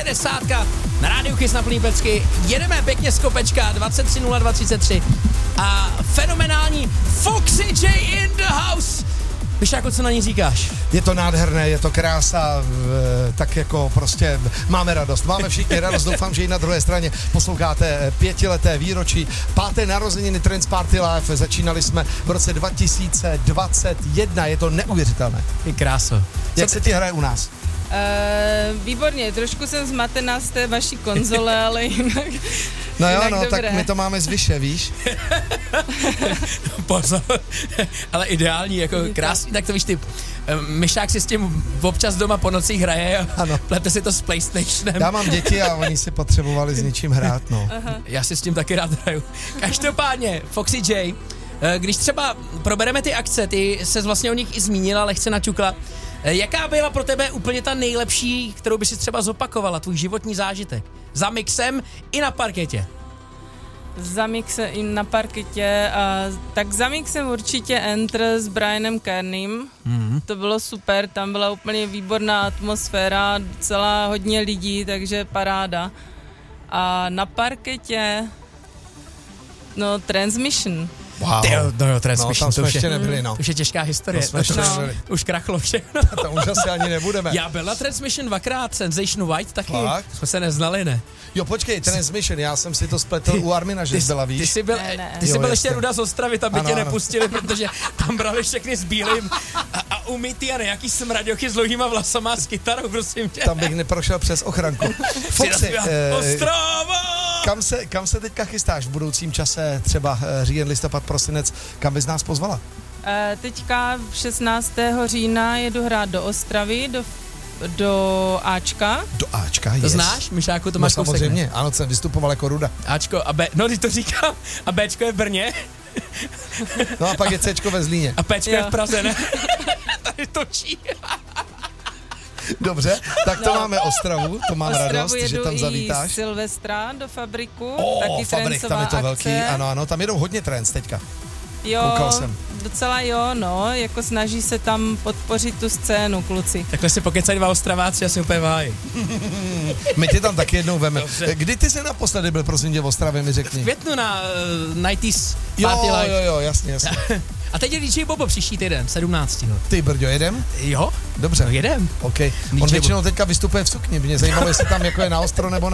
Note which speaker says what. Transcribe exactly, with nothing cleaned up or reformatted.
Speaker 1: šedesátka na Rádiu Kiss na plný pecky. Jedeme pěkně z kopečka, dvacet tři nula dva třicet tři a fenomenální Foxy J in the house. Víš, jako co na ní říkáš?
Speaker 2: Je to nádherné, je to krása, tak jako prostě máme radost. Máme všichni radost, doufám, že i na druhé straně posloucháte pětileté výročí, páté narozeniny Trance Party Live. Začínali jsme v roce dva tisíce dvacet jedna, je to neuvěřitelné.
Speaker 1: Je kráso.
Speaker 2: Jak se ti hraje u nás?
Speaker 3: Uh, výborně, trošku jsem zmatená z té vaší konzole, ale jinak.
Speaker 2: No jo,
Speaker 3: jinak
Speaker 2: no,
Speaker 3: dobré.
Speaker 2: tak my to máme zvyše, víš?
Speaker 1: Pozor, ale ideální, jako krásný, tak to víš ty. Myšák si s tím občas doma po nocích hraje a
Speaker 2: ano.
Speaker 1: plete si to s PlayStationem.
Speaker 2: Já mám děti a oni si potřebovali s něčím hrát, no.
Speaker 3: Aha.
Speaker 1: Já si s tím taky rád hraju. Každopádně, Foxy J, když třeba probereme ty akce, ty se vlastně o nich i zmínila, lehce naťukla. Jaká byla pro tebe úplně ta nejlepší, kterou by si třeba zopakovala, tvůj životní zážitek? Za mixem i na parketě.
Speaker 3: Za mixem i na parketě, a, tak za mixem určitě Enter s Brianem Kernem. Mm-hmm. To bylo super, tam byla úplně výborná atmosféra, docela hodně lidí, takže paráda. A na parketě, no Transmission.
Speaker 2: Wow.
Speaker 1: Ty jo, no jo, Transmission,
Speaker 2: no, tam jsme
Speaker 1: to, už
Speaker 2: ještě
Speaker 1: je,
Speaker 2: nebyli, no.
Speaker 1: to už je těžká historie.
Speaker 2: To jsme
Speaker 1: to,
Speaker 2: no.
Speaker 1: Už krachlo všechno.
Speaker 2: To už asi ani nebudeme.
Speaker 1: Já byl na Transmission dvakrát, Sensation White taky.
Speaker 2: Fakt?
Speaker 1: Jsme se neznali, ne?
Speaker 2: Jo, počkej, Transmission, já jsem si to spletl u Armina, že
Speaker 1: ty,
Speaker 2: byla, víš?
Speaker 1: Ty jsi byl,
Speaker 3: Ne, ne.
Speaker 1: ty jsi
Speaker 2: Jo,
Speaker 1: byl
Speaker 2: jasně.
Speaker 1: ještě Ruda z Ostravy, tam by
Speaker 2: Ano,
Speaker 1: tě
Speaker 2: ano.
Speaker 1: nepustili, protože tam brali všechny s bílým a, a umytý a nějaký smraďochy s dlouhýma vlasama a s kytarou, prosím tě.
Speaker 2: Tam bych neprošel přes ochranku. Foxy, eh,
Speaker 1: Ostrava!
Speaker 2: kam, se, kam se teďka chystáš v budoucím čase, třeba eh, říjen, listopad, prosinec, kam bys nás pozvala?
Speaker 3: E, teďka šestnáctého října jedu hrát do Ostravy, do, do Ačka.
Speaker 2: Do Ačka,
Speaker 1: To
Speaker 2: yes.
Speaker 1: znáš, Myšáku, to
Speaker 2: No
Speaker 1: máš kousek, ne?
Speaker 2: samozřejmě, ano, jsem vystupoval jako Ruda.
Speaker 1: Ačko a B, no ty to říkám, a Bčko je v Brně
Speaker 2: No a pak je Cčko ve Zlíně.
Speaker 1: a Pčko je
Speaker 3: Jo.
Speaker 1: v Praze, ne? Tady točí.
Speaker 2: Dobře, tak to
Speaker 3: No.
Speaker 2: máme Ostravu, to mám
Speaker 3: Ostravu
Speaker 2: radost,
Speaker 3: jedu
Speaker 2: že tam
Speaker 3: i
Speaker 2: zavítáš.
Speaker 3: Silvestra do Fabriku,
Speaker 2: O,
Speaker 3: taky
Speaker 2: Fabrik, tam
Speaker 3: trancová
Speaker 2: je to
Speaker 3: akce.
Speaker 2: velký, ano, ano, tam jedou hodně trance teďka.
Speaker 3: Jo,
Speaker 2: Koukal jsem.
Speaker 3: docela jo, no, jako snaží se tam podpořit tu scénu, kluci.
Speaker 1: Takhle si pokecají dva Ostraváci a si úplně vájí.
Speaker 2: My tě tam taky jednou veme.
Speaker 1: Dobře.
Speaker 2: Kdy ty jsi naposledy byl, prosím tě, v Ostravě, mi
Speaker 1: V
Speaker 2: řekni.
Speaker 1: květnu na uh, nineties
Speaker 2: Jo,
Speaker 1: Party Live.
Speaker 2: jo, jo, jasně, jasně.
Speaker 1: A teď je D J Bobo příští týden, sedmnáctého
Speaker 2: Ty, Brďo, jedem?
Speaker 1: Jo,
Speaker 2: Dobře.
Speaker 1: no jedem.
Speaker 2: OK.
Speaker 1: D J
Speaker 2: On většinou teďka vystupuje v sukni, mě zajímalo, jestli tam jako je na ostro nebo